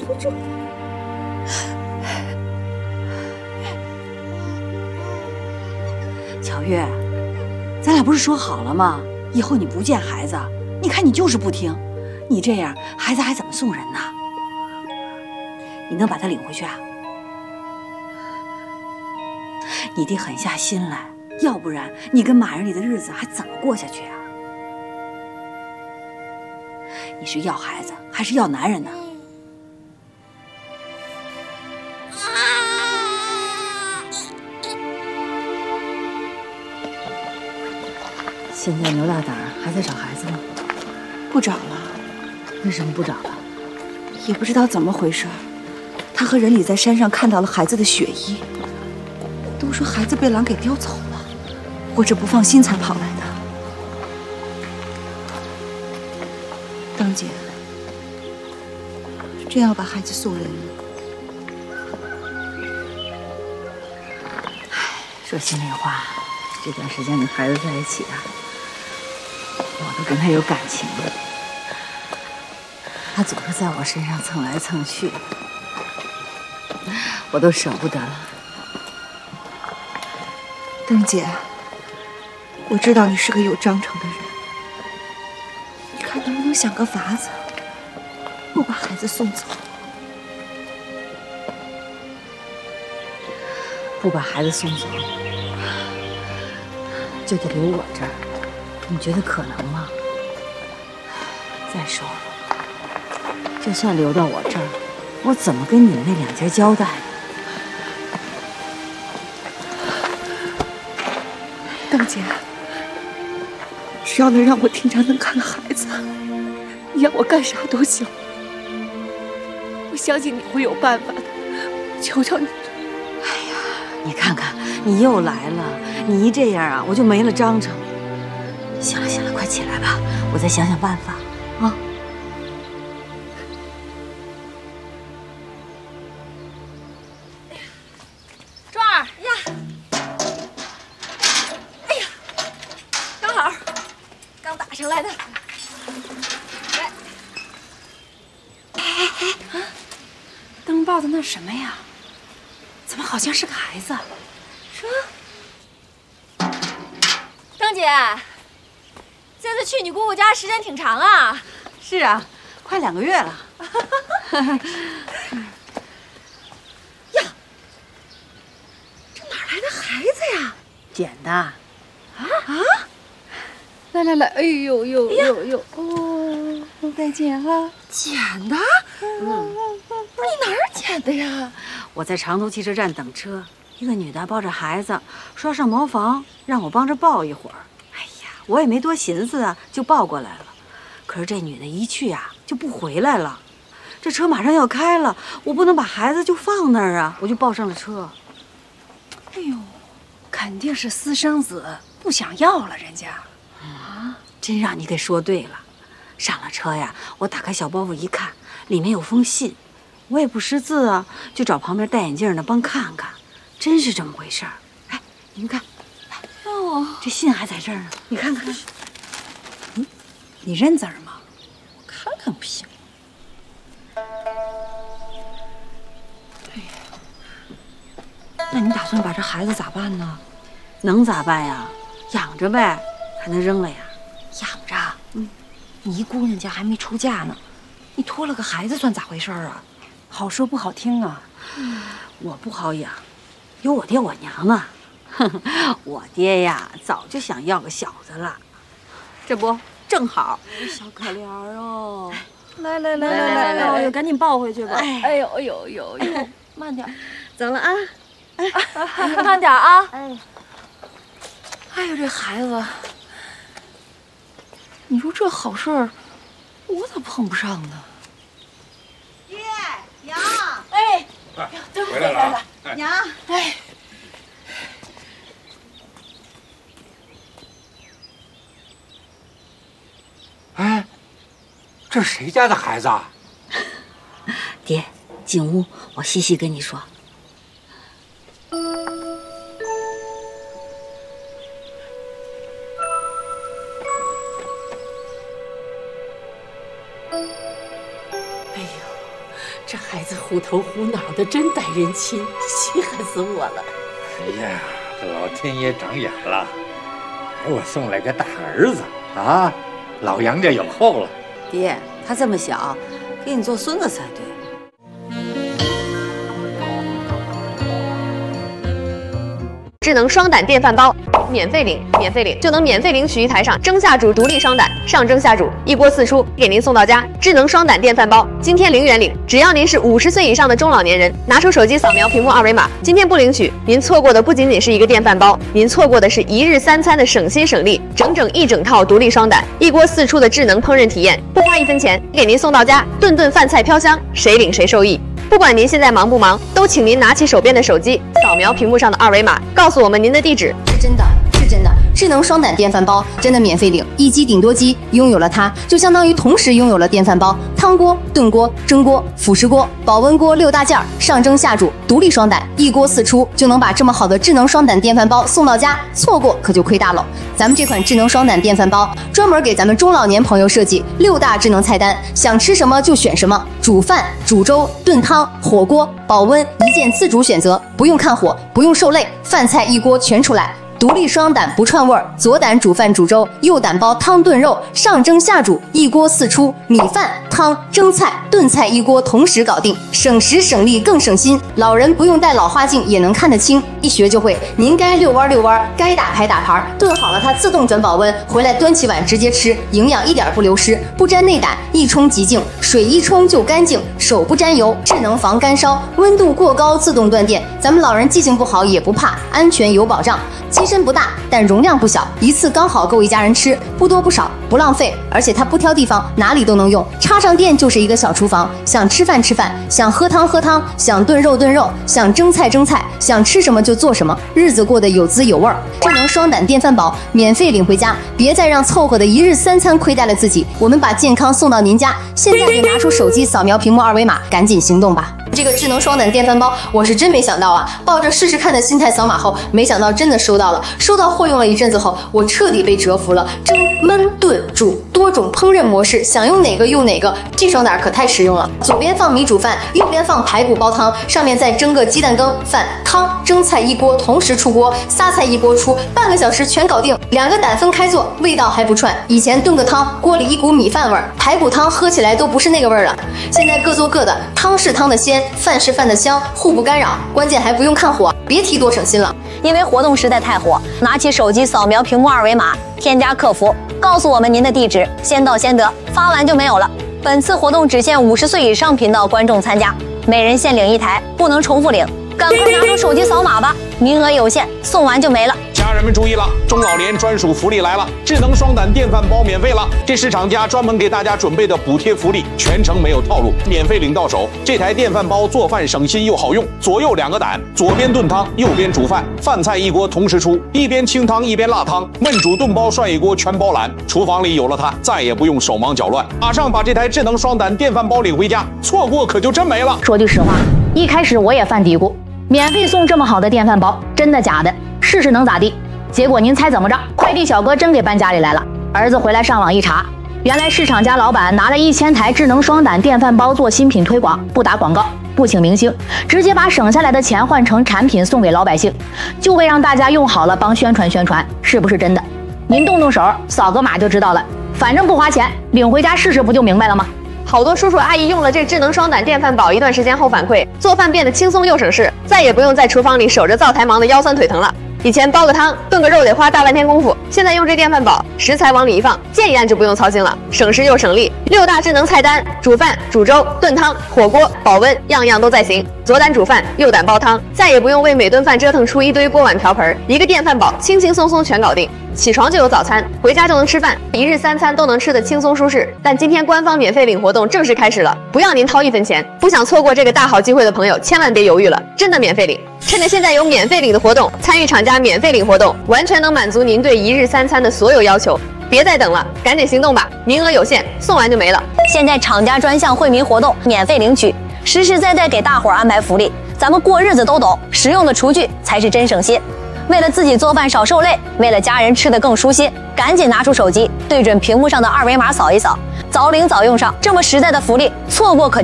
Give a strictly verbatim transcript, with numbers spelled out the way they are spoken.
不住。 巧月，咱俩不是说好了吗？以后你不见孩子，你看你就是不听，你这样孩子还怎么送人呢？你能把他领回去啊？你得狠下心来，要不然你跟马人里的日子还怎么过下去啊？你是要孩子还是要男人呢？现在牛大胆还在找孩子吗？ 不找了。 为什么不找了？ 也不知道怎么回事，他和人里在山上看到了孩子的血衣，都说孩子被狼给叼走了，我这不放心才跑来的。当姐，真要把孩子送人了？ 说心里话，这段时间跟孩子在一起啊，我都跟他有感情了。他总是在我身上蹭来蹭去，我都舍不得了。 邓姐，我知道你是个有章程的人，你看能不能想个法子，不把孩子送走？ 不把孩子送走，就得留我这儿，你觉得可能吗？再说了，就算留到我这儿，我怎么跟你们那两家交代？ 邓姐，只要能让我天长能看孩子，你让我干啥都行。我相信你会有办法的，求求你。 哎呀，你看看，你又来了，你一这样啊，我就没了章程。行了行了，快起来吧，我再想想办法啊。 壮儿呀，哎呀，刚好，刚打上来的。来，哎哎哎，啊，灯抱的那什么呀？怎么好像是个孩子？说，邓姐，这次去你姑姑家时间挺长啊。 是啊，快两个月了。 呀，这哪来的孩子呀？ 捡的。 啊啊！来来来，哎呦呦呦呦！哦，再捡哈。捡的？嗯。不是你哪儿捡的呀？ 我在长途汽车站等车，一个女的抱着孩子，说要上茅房，让我帮着抱一会儿。哎呀，我也没多寻思啊，就抱过来了。可是这女的一去啊，就不回来了。这车马上要开了，我不能把孩子就放那儿啊，我就抱上了车。 哎呦，肯定是私生子，不想要了人家。 啊，真让你给说对了。上了车呀，我打开小包袱一看，里面有封信。我也不识字啊，就找旁边戴眼镜的帮看看，真是这么回事儿。哎，你们看， 哦， 这信还在这儿呢，你看看。 嗯，你认字儿吗？我看看不行。 哎呀，那你打算把这孩子咋办呢？能咋办呀？养着呗，还能扔了呀？ 养着。嗯，你姑娘家还没出嫁呢，你拖了个孩子算咋回事啊？好说不好听啊。 嗯，我不好养，有我爹我娘呢。哼，我爹呀，早就想要个小子了，这不正好。 小可怜哦。 来来来来来来来，赶紧抱回去吧。 哎呦哎呦呦呦，慢点， 走了啊。 哎，慢点啊。 哎，哎呦这孩子，你说这好事儿，我咋碰不上呢？ 爹娘， 哎， 回来了啊！ 娘， 哎， 哎，这是谁家的孩子啊？ 爹，进屋，我细细跟你说。 这孩子虎头虎脑的，真待人亲，稀罕死我了。 哎呀，这老天爷长眼了，给我送来个大儿子啊！老杨家有后了。 爹，他这么小，给你做孙子才对。 智能双胆电饭煲免费领，免费领就能免费领取一台上蒸下煮独立双胆，上蒸下煮一锅四出，给您送到家。智能双胆电饭煲今天零元领，只要您是五十岁以上的中老年人，拿出手机扫描屏幕二维码，今天不领取，您错过的不仅仅是一个电饭煲，您错过的是一日三餐的省心省力，整整一整套独立双胆，一锅四出的智能烹饪体验，不花一分钱，给您送到家，顿顿饭菜飘香，谁领谁受益。不管您现在忙不忙，都请您拿起手边的手机，扫描屏幕上的二维码，告诉我们您的地址。 是真的，是真的，智能双胆电饭煲真的免费领，一机顶多机，拥有了它，就相当于同时拥有了电饭煲、汤锅、炖锅、蒸锅、辅食锅、保温锅六大件儿，上蒸下煮，独立双胆，一锅四出，就能把这么好的智能双胆电饭煲送到家，错过可就亏大了。咱们这款智能双胆电饭煲专门给咱们中老年朋友设计六大智能菜单，想吃什么就选什么，煮饭、煮粥、炖汤、火锅、保温，一键自主选择，不用看火，不用受累，饭菜一锅全出来。独立双胆不串味儿，左胆煮饭煮粥，右胆煲汤炖肉，上蒸下煮，一锅四出，米饭、汤、蒸菜、炖菜一锅同时搞定，省时省力更省心。老人不用戴老花镜也能看得清，一学就会。您该遛弯遛弯，该打牌打牌，炖好了它自动转保温，回来端起碗直接吃，营养一点不流失，不沾内胆，一冲即净，水一冲就干净，手不沾油，智能防干烧，温度过高自动断电，咱们老人记性不好也不怕，安全有保障。机身不大，但容量不小，一次刚好够一家人吃，不多不少，不浪费，而且它不挑地方，哪里都能用，插上电就是一个小厨房，想吃饭吃饭，想喝汤喝汤，想炖肉炖肉，想蒸菜蒸菜，想吃什么就做什么，日子过得有滋有味儿。智能双胆电饭煲免费领回家，别再让凑合的一日三餐亏待了自己，我们把健康送到您家。现在就拿出手机扫描屏幕二维码，赶紧行动吧。这个智能双胆电饭煲，我是真没想到啊！抱着试试看的心态扫码后，没想到真的收到了。收到货用了一阵子后，我彻底被折服了。蒸、焖、炖、煮多种烹饪模式，想用哪个用哪个。这双胆可太实用了，左边放米煮饭，右边放排骨煲汤，上面再蒸个鸡蛋羹、饭、汤、蒸菜一锅同时出锅，仨菜一锅出，半个小时全搞定。两个胆分开做，味道还不串。以前炖个汤，锅里一股米饭味儿，排骨汤喝起来都不是那个味儿了。现在各做各的，汤是汤的鲜，饭是饭的香，互不干扰，关键还不用看火，别提多省心了。 因为活动实在太火，拿起手机扫描屏幕二维码，添加客服，告诉我们您的地址，先到先得，发完就没有了。本次活动只限五十岁以上频道观众参加，每人限领一台，不能重复领，赶快拿出手机扫码吧，名额有限，送完就没了。 家人们注意了，中老年专属福利来了，智能双胆电饭煲免费了，这是厂家专门给大家准备的补贴福利，全程没有套路，免费领到手。这台电饭煲做饭省心又好用，左右两个胆，左边炖汤，右边煮饭，饭菜一锅同时出，一边清汤一边辣汤，焖煮炖煲涮一锅全包揽。厨房里有了它，再也不用手忙脚乱，马上把这台智能双胆电饭煲领回家，错过可就真没了。 说句实话，一开始我也犯嘀咕，免费送这么好的电饭煲，真的假的？试试能咋地？结果您猜怎么着？快递小哥真给搬家里来了。儿子回来上网一查，原来是厂家老板拿了一千台智能双胆电饭煲做新品推广，不打广告，不请明星，直接把省下来的钱换成产品送给老百姓，就为让大家用好了帮宣传宣传，是不是真的？您动动手，扫个码就知道了。反正不花钱，领回家试试不就明白了吗？ 好多叔叔阿姨用了这智能双胆电饭煲一段时间后反馈，做饭变得轻松又省事，再也不用在厨房里守着灶台忙得腰酸腿疼了。以前煲个汤、炖个肉得花大半天功夫，现在用这电饭煲，食材往里一放，键一按就不用操心了，省时又省力。六大智能菜单：煮饭、煮粥、炖汤、火锅、保温，样样都在行。左胆煮饭，右胆煲汤，再也不用为每顿饭折腾出一堆锅碗瓢盆，一个电饭煲轻轻松松全搞定。起床就有早餐，回家就能吃饭，一日三餐都能吃得轻松舒适。但今天官方免费领活动正式开始了，不要您掏一分钱。不想错过这个大好机会的朋友，千万别犹豫了，真的免费领！趁着现在有免费领的活动，参与厂家免费领活动，完全能满足您对一日三餐的所有要求。别再等了，赶紧行动吧！名额有限，送完就没了。 现在厂家专项惠民活动免费领取，实实在在给大伙儿安排福利。咱们过日子都懂，实用的厨具才是真省心。为了自己做饭少受累，为了家人吃得更舒心，赶紧拿出手机，对准屏幕上的二维码扫一扫，早领早用上，这么实在的福利，错过可就